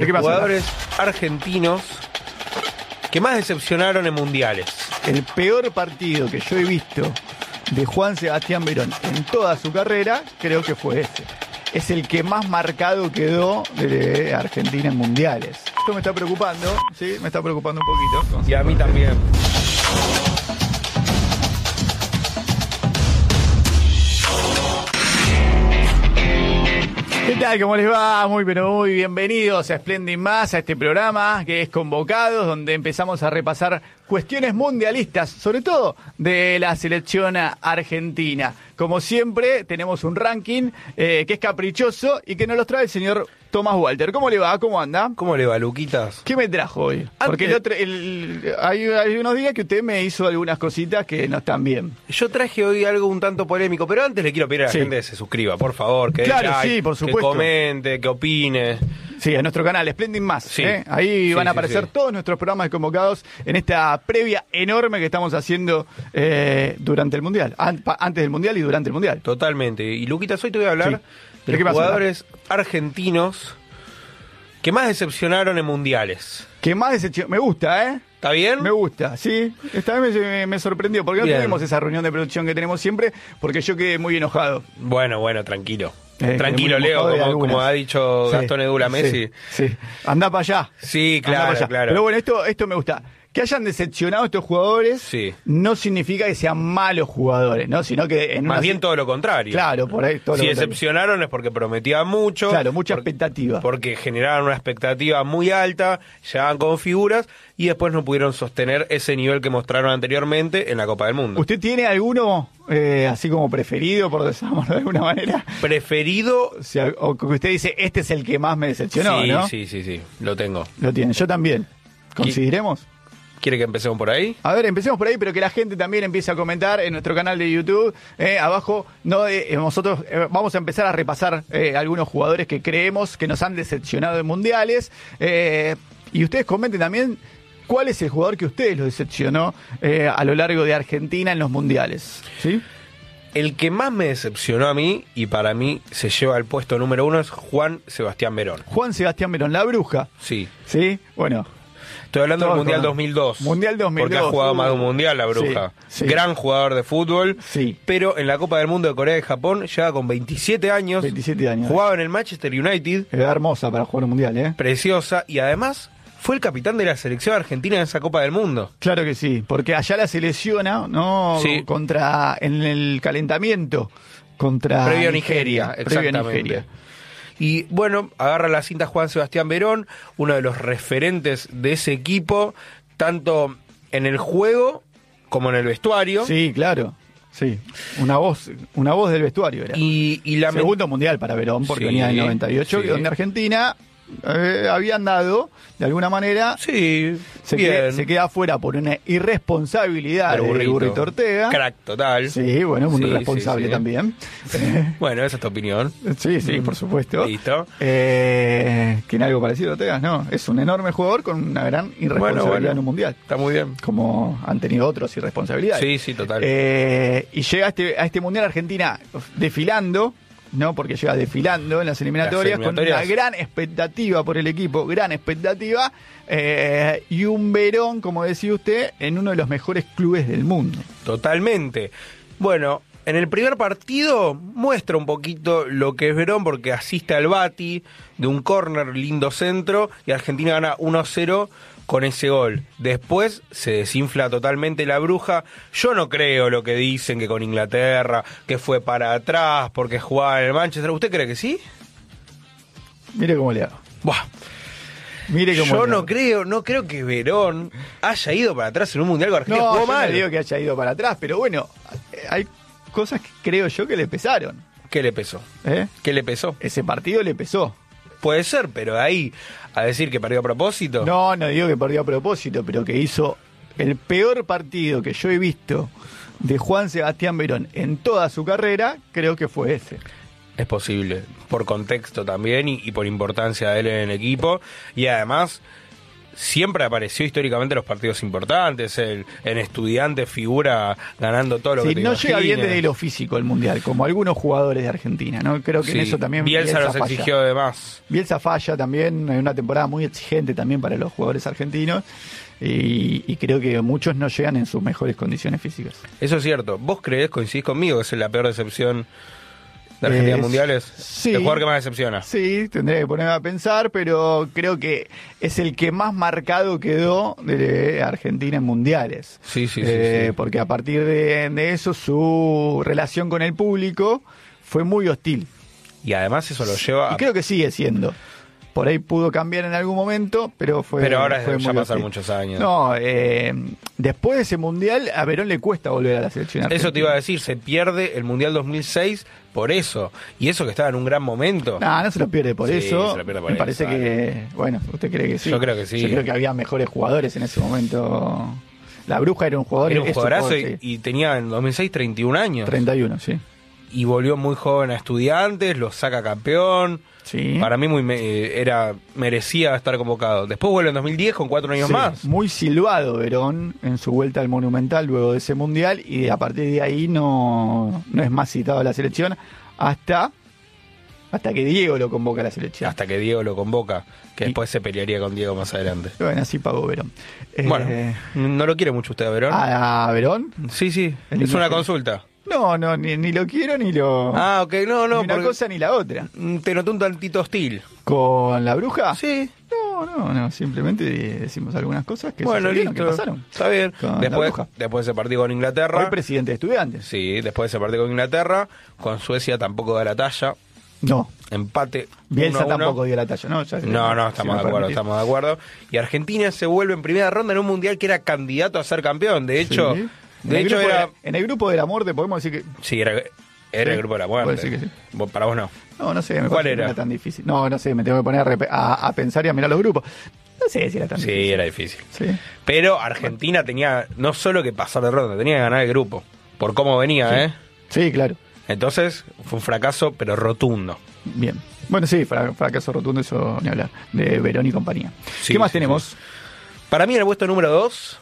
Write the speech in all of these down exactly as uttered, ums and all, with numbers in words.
de jugadores argentinos que más decepcionaron en mundiales. El peor partido que yo he visto de Juan Sebastián Verón en toda su carrera, creo que fue ese. Es el que más marcado quedó de Argentina en mundiales. Esto me está preocupando, sí, me está preocupando un poquito. Y a mí también. ¿Qué tal? ¿Cómo les va? Muy, pero muy bienvenidos a Splendid Más, a este programa que es Convocados, donde empezamos a repasar cuestiones mundialistas, sobre todo de la selección argentina. Como siempre, tenemos un ranking eh, que es caprichoso y que nos lo trae el señor Tomás Walter. ¿Cómo le va? ¿Cómo anda? ¿Cómo le va, Luquitas? ¿Qué me trajo hoy? Antes... Porque el otro, el, hay, hay unos días que usted me hizo algunas cositas que no están bien. Yo traje hoy algo un tanto polémico, pero antes le quiero pedir a la sí. gente que se suscriba, por favor, que claro, dé like, sí, por supuesto. que comente, que opine. Sí, a nuestro canal, Splendid Más. Sí. ¿eh? Ahí sí, van a sí, aparecer sí. todos nuestros programas de Convocados en esta previa enorme que estamos haciendo eh, durante el Mundial. An- antes del Mundial y durante el Mundial. Totalmente. Y Luquitas, hoy te voy a hablar sí. de ¿De los jugadores argentinos que más decepcionaron en mundiales. Que más decepción. Me gusta, ¿eh? ¿Está bien? Me gusta, sí. Esta vez me, me sorprendió, porque no Bien. tuvimos esa reunión de producción que tenemos siempre, porque yo quedé muy enojado. Bueno, bueno, tranquilo. Eh, tranquilo, muy Leo, enojado de como, algunas. como ha dicho Sí, Gastón Edula Messi. Sí, sí. Anda para allá. Sí, Anda claro, para allá. claro. Pero bueno, esto, esto me gusta. Que hayan decepcionado estos jugadores Sí. no significa que sean malos jugadores, ¿no? Sino que en Más una- bien todo lo contrario. Claro, por ahí todo Si lo contrario. decepcionaron es porque prometían mucho. Claro, mucha por- expectativa. Porque generaron una expectativa muy alta, llegaban con figuras y después no pudieron sostener ese nivel que mostraron anteriormente en la Copa del Mundo. ¿Usted tiene alguno eh, así como preferido, por decirlo de alguna manera? Preferido... O sea, o que usted dice, este es el que más me decepcionó, sí, ¿no? sí, sí, sí, lo tengo. Lo tiene, yo también. ¿Consideremos? ¿Quiere que empecemos por ahí? A ver, empecemos por ahí, pero que la gente también empiece a comentar en nuestro canal de YouTube. Eh, abajo, no eh, nosotros eh, vamos a empezar a repasar eh, algunos jugadores que creemos que nos han decepcionado en mundiales. Eh, y ustedes comenten también cuál es el jugador que ustedes los decepcionó eh, a lo largo de Argentina en los mundiales. ¿Sí? El que más me decepcionó a mí, y para mí se lleva el puesto número uno, es Juan Sebastián Verón. Juan Sebastián Verón, la bruja. Sí. ¿Sí? Bueno. Estoy hablando del Todos Mundial con- dos mil dos. Mundial dos mil dos. Porque ha jugado uh, más de un Mundial, la bruja. Sí, sí. Gran jugador de fútbol. Sí. Pero en la Copa del Mundo de Corea y Japón llega con veintisiete años. veintisiete años. Jugaba en el Manchester United. Era hermosa para jugar un mundial, ¿eh? Preciosa. Y además fue el capitán de la selección argentina en esa Copa del Mundo. Claro que sí, porque allá la se lesiona, ¿no? Sí. Contra, en el calentamiento, contra Previo a Nigeria, previo a exactamente. Nigeria. Y bueno, agarra la cinta Juan Sebastián Verón, uno de los referentes de ese equipo, tanto en el juego como en el vestuario. Sí, claro, sí. Una voz, una voz del vestuario era. Y, y la Segundo mundial para Verón, porque Sí, venía del noventa y ocho, sí. donde Argentina eh, había andado, de alguna manera, Sí, se, bien. queda, se queda fuera por una irresponsabilidad Pero de Burrito. Burrito Ortega. Crack total. Sí, bueno, muy Sí, irresponsable sí, sí. también. Bueno, esa es tu opinión. Sí, sí, por supuesto. Listo. Eh, que en algo parecido a Ortega, no. Es un enorme jugador con una gran irresponsabilidad Bueno, bueno. en un mundial. Está muy bien. Como han tenido otros irresponsabilidades. Sí, sí, total. Eh, y llega a este, a este mundial Argentina desfilando, ¿no? Porque llega desfilando en las eliminatorias, Las eliminatorias. con una gran expectativa por el equipo, gran expectativa. Eh, y un Verón, como decía usted, en uno de los mejores clubes del mundo. Totalmente. Bueno, en el primer partido muestra un poquito lo que es Verón porque asiste al bati de un córner, lindo centro, y Argentina gana uno a cero con ese gol. Después se desinfla totalmente la bruja. Yo no creo lo que dicen que con Inglaterra, que fue para atrás porque jugaba en el Manchester. ¿Usted cree que sí? Mire cómo le hago. Buah. Mire cómo Yo le no hago. creo, no creo que Verón haya ido para atrás en un mundial con Argentina. No, Jugó yo mal. no digo que haya ido para atrás, pero bueno, eh, hay cosas que creo yo que le pesaron. ¿Qué le pesó? ¿eh? ¿Qué le pesó? Ese partido le pesó. Puede ser, pero de ahí a decir que perdió a propósito. No, no digo que perdió a propósito, pero que hizo el peor partido que yo he visto de Juan Sebastián Verón en toda su carrera, creo que fue ese. Es posible, por contexto también y, y por importancia de él en el equipo. Y además, siempre apareció históricamente en los partidos importantes, el, en Estudiantes figura ganando todo lo sí, que te no imagines. llega bien desde lo físico el Mundial, como algunos jugadores de Argentina, ¿no? Creo que Sí, en eso también Bielsa, Bielsa los exigió de más. Bielsa falla también, en una temporada muy exigente también para los jugadores argentinos, y, y creo que muchos no llegan en sus mejores condiciones físicas. Eso es cierto. ¿Vos creés, coincidís conmigo, que es la peor decepción de Argentina en Es- mundiales? sí. El jugador que más decepciona. Sí, tendría que ponerme a pensar, pero creo que es el que más marcado quedó de Argentina en mundiales. Sí, sí, sí, Eh, sí. Porque a partir de, de eso su relación con el público fue muy hostil. Y además eso lo lleva Y a... creo que sigue siendo. Por ahí pudo cambiar en algún momento, pero fue. Pero ahora fue ya muy pasaron hostil. muchos años. No, eh, después de ese mundial, a Verón le cuesta volver a la selección argentina. Eso te iba a decir, se pierde el Mundial dos mil seis por eso. Y eso que estaba en un gran momento. No, no se lo pierde por Sí, eso. se lo pierde por Me eso, parece dale. que. Bueno, ¿usted cree que sí? Yo creo que sí. Yo creo que había mejores jugadores en ese momento. La Bruja era un jugador. Era un es jugadorazo jugador, y, sí. y tenía en dos mil seis treinta y un años. treinta y uno, sí. Y volvió muy joven a Estudiantes, lo saca campeón. Sí. Para mí muy me- eh, era merecía estar convocado. Después vuelve en dos mil diez con cuatro años Sí, más. Muy silbado Verón en su vuelta al Monumental luego de ese mundial, y a partir de ahí no, no es más citado a la selección hasta, hasta que Diego lo convoca a la selección. Hasta que Diego lo convoca, que Y- después se pelearía con Diego más adelante. Bueno, así pagó Verón. Eh, Bueno, no lo quiere mucho usted, Verón. ¿A Verón? Sí, sí, el es una imagen. consulta. No, no, ni, ni lo quiero ni lo. Ah, ok, no, no, ni una porque cosa ni la otra. mm, te noté un tantito hostil. ¿Con la Bruja? Sí, No, no, no. Simplemente decimos algunas cosas que bueno, sucedieron, listo. que pasaron. Está bien. Con la Después, Bruja. después de ese partido con Inglaterra. Hoy presidente de Estudiantes. Sí, después de ese partido con Inglaterra. Con Suecia tampoco da la talla. No. Empate. Bielsa uno a uno. tampoco dio la talla, ¿no? Ya se- No, no, si estamos me de acuerdo, permitís. estamos de acuerdo. Y Argentina se vuelve en primera ronda en un mundial que era candidato a ser campeón. De hecho, Sí. de En el hecho grupo era. de- en el grupo de la muerte podemos decir que. Sí, era, era Sí, el grupo de la puedo muerte. decir que sí. Vos- Para vos no. No, no sé, me ¿Cuál parece que era? no era tan difícil. No, no sé, me tengo que poner a, rep- a- a pensar y a mirar los grupos. No sé si era tan Sí, difícil. era difícil. Sí. Pero Argentina tenía no solo que pasar de ronda, tenía que ganar el grupo. Por cómo venía, Sí. ¿eh? Sí, claro. Entonces fue un fracaso, pero rotundo. Bien. Bueno, sí, fra- fracaso rotundo, eso ni hablar. De Verón y compañía. Sí, ¿Qué más sí, tenemos? sí. Para mí, en el puesto número dos,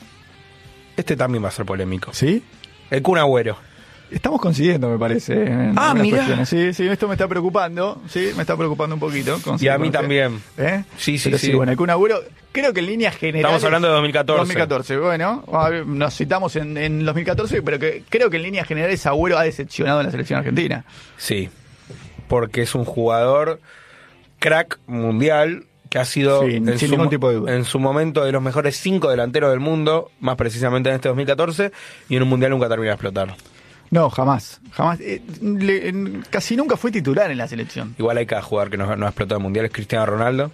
este también va a ser polémico. ¿Sí? El Kun Agüero. Estamos coincidiendo, me parece. En Ah, algunas mirá. cuestiones. Sí, sí, esto me está preocupando. Sí, me está preocupando un poquito. Y a coincido mí con usted. también. ¿Eh? Sí, sí, Pero sí. bueno, el Kun Agüero, creo que en líneas generales. Estamos hablando de dos mil catorce. dos mil catorce, bueno, a ver, nos citamos en, en dos mil catorce, pero que creo que en líneas generales Agüero ha decepcionado en la selección argentina. Sí, porque es un jugador crack mundial que ha sido Sí, en, sin su, ningún mo- tipo de duda. en su momento de los mejores cinco delanteros del mundo, más precisamente en este dos mil catorce, y en un mundial nunca termina de explotar. No, jamás, jamás. Eh, le- en- casi nunca fue titular en la selección. Igual hay cada jugador que no, no ha explotado en mundial, es Cristiano Ronaldo.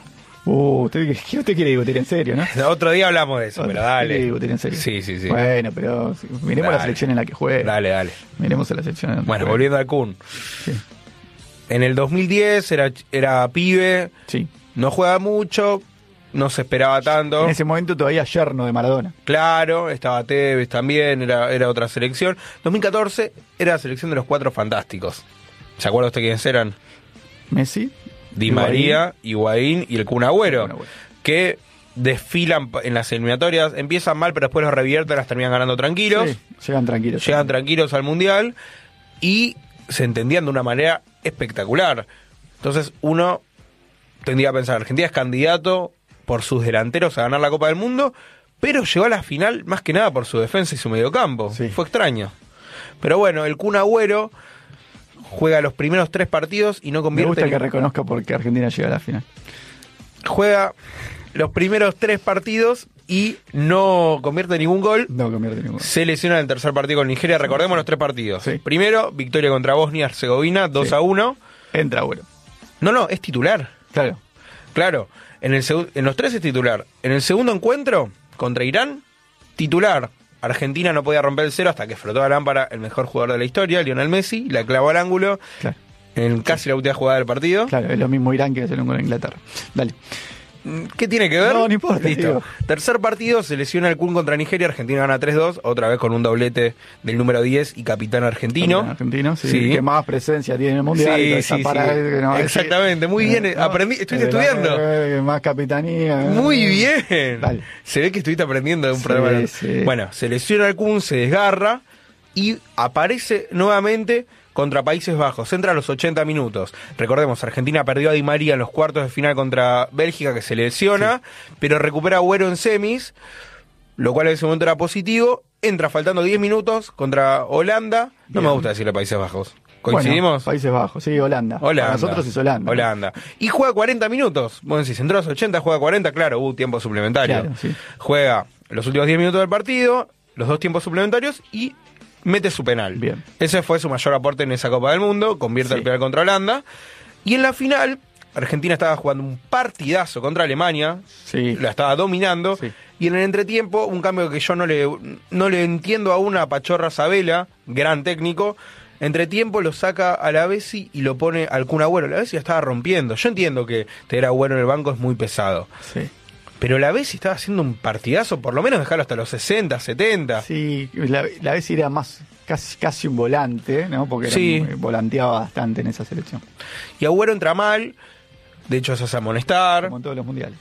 Uh, usted, ¿qué usted quiere discutir en serio, no? Otro día hablamos de eso, pero ¿Quiere dale. discutir en serio? Sí, sí, sí. Bueno, pero sí, miremos Dale. la selección en la que juega. Dale, dale. Miremos a la selección en la que Bueno, juega. volviendo al Kun. Sí, En el dos mil diez era, era pibe, sí. no juega mucho, no se esperaba tanto. En ese momento todavía yerno de Maradona. Claro, estaba Tevez también, era, era otra selección. dos mil catorce era la selección de los cuatro fantásticos. ¿Se acuerda usted quiénes eran? Messi. Di Higuaín. María, Higuaín y el Kun Agüero, El Kun Agüero. que desfilan en las eliminatorias, empiezan mal, pero después los revierten, las terminan ganando tranquilos, Sí, llegan tranquilos. llegan tranquilos al Mundial y se entendían de una manera espectacular. Entonces uno tendría que pensar, Argentina es candidato por sus delanteros a ganar la Copa del Mundo, pero llegó a la final más que nada por su defensa y su mediocampo. Sí. Fue extraño. Pero bueno, el Kun Agüero juega los primeros tres partidos y no Me convierte gusta ni- que reconozca porque Argentina llega a la final. juega los primeros tres partidos y no convierte ningún gol. No convierte ninguno. Se lesiona en el tercer partido con Nigeria. Recordemos los tres partidos. Sí. Primero, victoria contra Bosnia-Herzegovina, dos Sí. a uno. Entra, bueno. No, no, es titular. Claro. Claro, en, el segu- en los tres es titular. En el segundo encuentro, contra Irán, titular. Argentina no podía romper el cero hasta que frotó la lámpara el mejor jugador de la historia, Lionel Messi, la clavó al ángulo Claro. en casi la última jugada del partido. Claro, es lo mismo Irán que hacer un gol a Inglaterra. Dale. ¿Qué tiene que ver? No, no importa. Listo. Digo. Tercer partido, se lesiona el Kun contra Nigeria, Argentina gana tres dos, otra vez con un doblete del número diez y capitán argentino. Capitán argentino, sí, Sí. que más presencia tiene en el mundial. y toda esa Sí, sí, parada sí. que no- Exactamente, muy bien. No, Aprendí, estuviste eh, estudiando. eh, Más capitanía. Muy bien. Dale. Se ve que estuviste aprendiendo de un Sí, programa. sí. Bueno, se lesiona el Kun, se desgarra y aparece nuevamente contra Países Bajos. Entra a los ochenta minutos. Recordemos, Argentina perdió a Di María en los cuartos de final contra Bélgica, que se lesiona, pero recupera a Agüero en semis, lo cual en ese momento era positivo. Entra faltando diez minutos contra Holanda. No Bien. me gusta decirle Países Bajos. ¿Coincidimos? Bueno, Países Bajos, sí, Holanda. Holanda. Para nosotros es Holanda. Holanda. Y juega cuarenta minutos. Bueno, si se entró a los ochenta, juega cuarenta, claro, hubo tiempo suplementario. Claro, sí. Juega los últimos diez minutos del partido, los dos tiempos suplementarios y mete su penal. Bien. Ese fue su mayor aporte en esa Copa del Mundo, convierte Sí. el penal contra Holanda. Y en la final, Argentina estaba jugando un partidazo contra Alemania, Sí. la estaba dominando. Sí. Y en el entretiempo, un cambio que yo no le, no le entiendo aún a Pachorra Sabela, gran técnico. Entretiempo lo saca a la Bessi y lo pone al Kun Agüero. La Bessi la estaba rompiendo. Yo entiendo que tener a Agüero en el banco es muy pesado. Sí. Pero la Bessi estaba haciendo un partidazo, por lo menos dejarlo hasta los sesenta, setenta. Sí, la, la vez era más casi, casi un volante, ¿no? Porque era Sí. muy- volanteaba bastante en esa selección. Y Agüero entra mal, de hecho se hace amonestar. Como en todos los mundiales.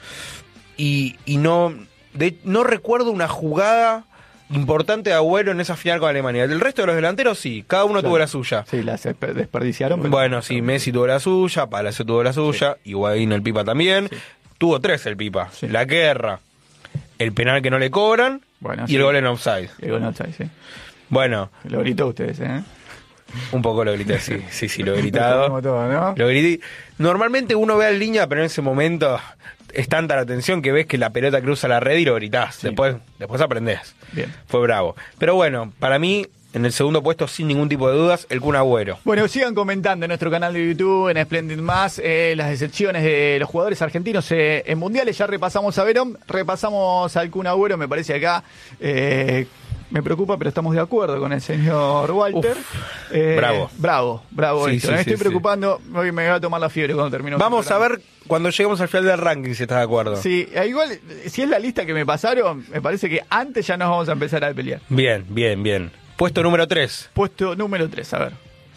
Y, y no, de- no recuerdo una jugada importante de Agüero en esa final con Alemania. Del resto de los delanteros sí, cada uno Claro. tuvo la suya. Sí, la se desperdiciaron. pero- Bueno, sí, Messi tuvo la suya, Palacio tuvo la suya, Higuaín el Pipa también. Sí. Tuvo tres el Pipa. Sí. La guerra, el penal que no le cobran Bueno, y sí. el gol en offside. El gol no está ahí, sí. Bueno, Lo gritó ustedes, ¿eh? un poco lo grité, sí, sí, sí, lo he gritado. Como todo, ¿no? Lo grité. Normalmente uno ve al línea, pero en ese momento es tanta la tensión que ves que la pelota cruza la red y lo gritás. Sí. Después, después aprendés. Bien. Fue bravo. Pero bueno, para mí, en el segundo puesto, sin ningún tipo de dudas, el Kun Agüero. Bueno, sigan comentando en nuestro canal de YouTube, en Splendid Más, eh, las decepciones de los jugadores argentinos eh, en mundiales. Ya repasamos a Verón, repasamos al Kun Agüero, me parece acá. Eh, me preocupa, pero estamos de acuerdo con el señor Walter. Eh, bravo. Bravo, bravo Sí, esto. sí, me sí, estoy sí. preocupando, hoy me va a tomar la fiebre cuando termino. Vamos a ver cuando lleguemos al final del ranking si estás de acuerdo. Sí, eh, igual, si es la lista que me pasaron, me parece que antes ya nos vamos a empezar a pelear. Bien, bien, bien. Puesto número tres. Puesto número tres, a ver.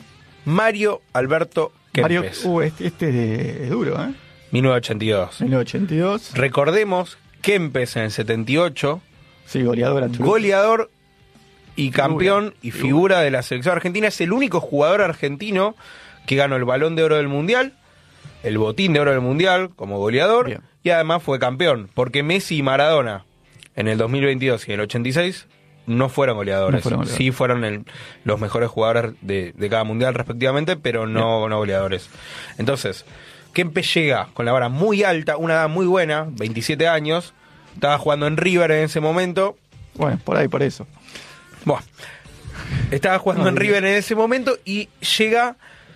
Mario Alberto Mario, Kempes. uh, este, este es, de- es duro, ¿eh? mil novecientos ochenta y dos. mil novecientos ochenta y dos. Recordemos, Kempes en el setenta y ocho, Sí, goleador absoluto. goleador y Figura, campeón y figura. figura de la selección argentina. Es el único jugador argentino que ganó el Balón de Oro del Mundial, el Botín de Oro del Mundial como goleador, Bien. y además fue campeón, porque Messi y Maradona en el dos mil veintidós y en el ochenta y seis no fueron goleadores. No fueron goleadores. Sí fueron el- los mejores jugadores de, de cada mundial respectivamente, pero no, no goleadores. Entonces, Kempes llega con la vara muy alta, una edad muy buena, veintisiete años, estaba jugando en River en ese momento. Bueno, por ahí, por eso. Buah. Estaba jugando No, en bien. River en ese momento y llega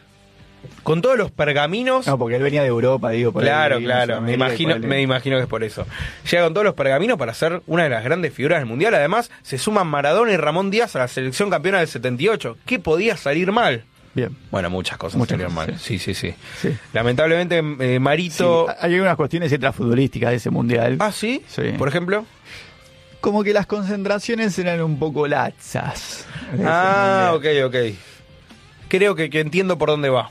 con todos los pergaminos. No, porque él venía de Europa, digo. Por Claro, ahí, claro, en me Sudamérica, y imagino, por ahí- me imagino que es por eso. Llega con todos los pergaminos para ser una de las grandes figuras del Mundial. Además, se suman Maradona y Ramón Díaz a la selección campeona del setenta y ocho. ¿Qué podía salir mal? Bien. Bueno, muchas cosas Muchas salieron cosas, mal. Sí, sí, sí. Sí. Lamentablemente, eh, Marito... Sí, hay algunas cuestiones extrafutbolísticas de ese mundial. Ah, ¿sí? Sí. Por ejemplo. Como que las concentraciones eran un poco laxas. de ese Ah, ok, mundial. ok. Creo que, que entiendo por dónde va.